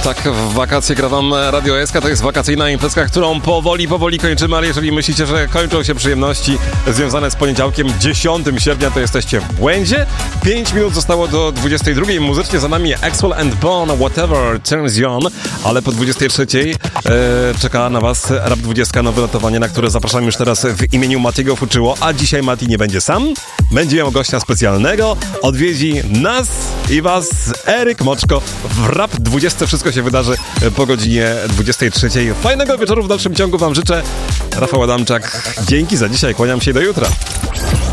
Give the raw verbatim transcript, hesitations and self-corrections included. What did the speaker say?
Tak, w wakacje gra wam Radio S K, to jest wakacyjna imprezka, którą powoli, powoli kończymy, ale jeżeli myślicie, że kończą się przyjemności związane z poniedziałkiem dziesiątego sierpnia, to jesteście w błędzie. pięć minut zostało do dwudziestej drugiej. Muzycznie za nami Axwell and Bone, Whatever Turns You On, ale po dwudziestej trzeciej e, czeka na was Rap dwadzieścia, nowe notowanie, na które zapraszam już teraz w imieniu Matiego Fuczyło, a dzisiaj Mati nie będzie sam, będzie miał gościa specjalnego, odwiedzi nas i was Eryk Moczko w Rap dwadzieścia. Wszystko się wydarzy po godzinie dwudziestej trzeciej. Fajnego wieczoru w dalszym ciągu wam życzę. Rafał Adamczak, dzięki za dzisiaj, kłaniam się do jutra.